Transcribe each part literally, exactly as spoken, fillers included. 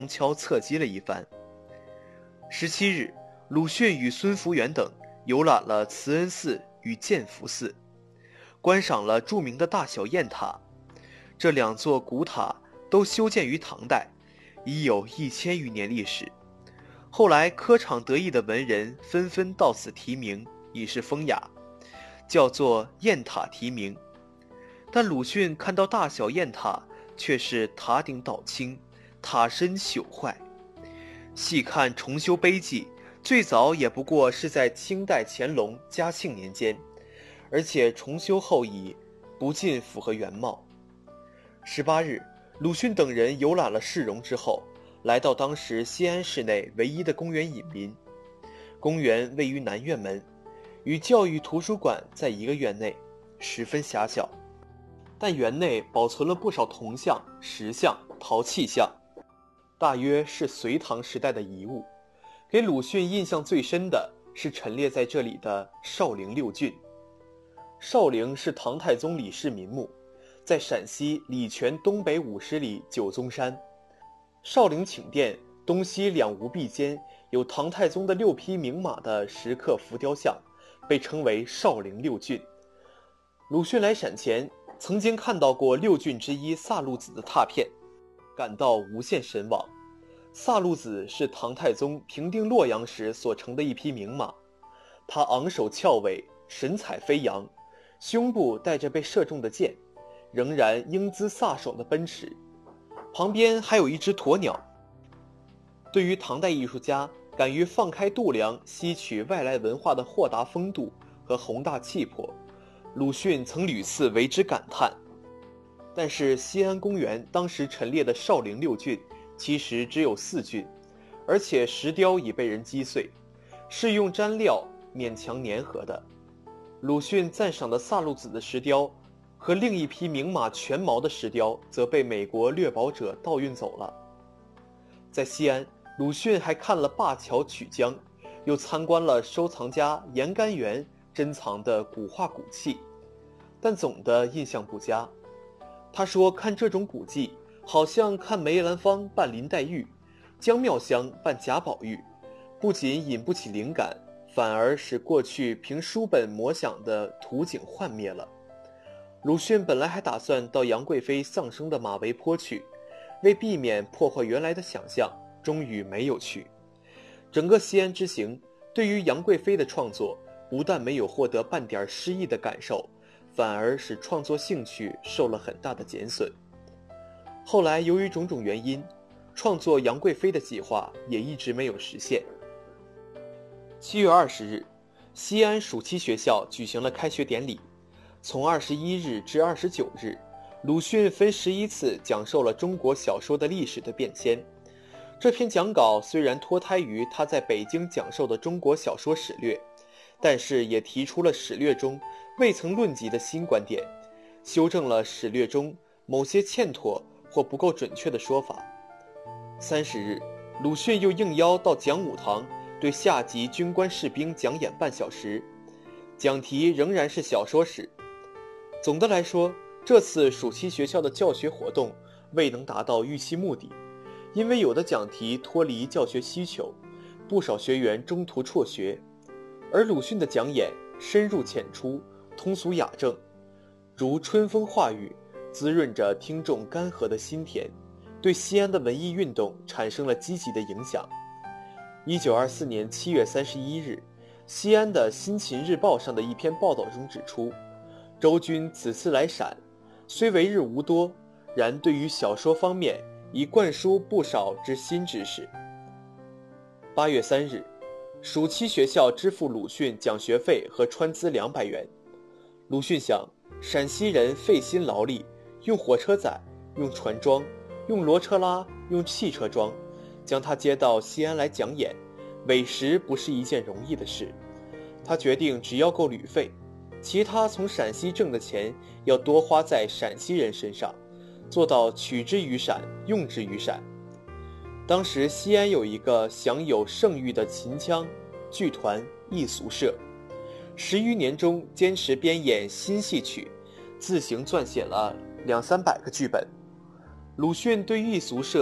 悄侧击了一番。十七日，鲁迅与孙福元等游览了慈恩寺与建福寺，观赏了著名的大小雁塔。这两座古塔都修建于唐代，已有一千余年历史。后来科场得意的文人纷纷到此题名，以示风雅，叫做雁塔题名。但鲁迅看到大小雁塔却是塔顶倒倾，塔身朽坏。细看重修碑记，最早也不过是在清代乾隆、嘉庆年间，而且重修后已不尽符合原貌。十八日，鲁迅等人游览了市容之后，来到当时西安市内唯一的公园隐民。公园位于南院门，与教育图书馆在一个院内，十分狭小，但园内保存了不少铜像、石像、陶器像，大约是隋唐时代的遗物。给鲁迅印象最深的是陈列在这里的少陵六郡。少陵是唐太宗李氏民墓，在陕西礼泉东北五十里九宗山。少陵寝殿东西两无壁间有唐太宗的六匹名马的石刻浮雕像，被称为少陵六郡。鲁迅来陕前曾经看到过六郡之一萨路子的拓片，感到无限神往。萨路子是唐太宗平定洛阳时所乘的一匹名马，他昂首翘尾，神采飞扬，胸部带着被射中的箭，仍然英姿飒爽地奔驰。旁边还有一只鸵鸟。对于唐代艺术家敢于放开度量吸取外来文化的豁达风度和宏大气魄，鲁迅曾屡次为之感叹。但是西安公园当时陈列的少陵六郡其实只有四郡，而且石雕已被人击碎，是用粘料勉强粘合的。鲁迅赞赏的萨路子的石雕和另一匹名马全毛的石雕则被美国掠宝者盗运走了。在西安，鲁迅还看了灞桥曲江，又参观了收藏家严甘元珍藏的古画古器，但总的印象不佳。他说看这种古迹好像看梅兰芳扮林黛玉，江妙香扮贾宝玉，不仅引不起灵感，反而使过去凭书本摹想的图景幻灭了。鲁迅本来还打算到杨贵妃丧生的马嵬坡去，为避免破坏原来的想象，终于没有去。整个西安之行对于杨贵妃的创作不但没有获得半点诗意的感受，反而使创作兴趣受了很大的减损。后来由于种种原因，创作杨贵妃的计划也一直没有实现。七月二十日，西安暑期学校举行了开学典礼。从二十一日至二十九日，鲁迅分十一次讲授了中国小说的历史的变迁。这篇讲稿虽然脱胎于他在北京讲授的中国小说史略，但是也提出了史略中未曾论及的新观点，修正了史略中某些欠妥或不够准确的说法。三十日，鲁迅又应邀到讲武堂对下级军官士兵讲演半小时，讲题仍然是小说史。总的来说，这次暑期学校的教学活动未能达到预期目的，因为有的讲题脱离教学需求，不少学员中途辍学，而鲁迅的讲演深入浅出，通俗雅正，如春风化雨，滋润着听众干涸的心田，对西安的文艺运动产生了积极的影响。一九二四年七月三十一日，西安的《新秦日报》上的一篇报道中指出，周君此次来陕，虽为日无多，然对于小说方面已灌输不少之新知识。八月三日，暑期学校支付鲁迅奖学费和川资两百元。鲁迅想，陕西人费心劳力，用火车载，用船装，用骡车拉，用汽车装，将他接到西安来讲演，委实不是一件容易的事。他决定只要够旅费，其他从陕西挣的钱要多花在陕西人身上，做到取之于陕，用之于陕。当时西安有一个享有盛誉的秦腔剧团艺俗社，十余年中坚持编演新戏曲，自行撰写了两三百个剧本。鲁迅对艺俗社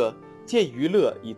见娱乐以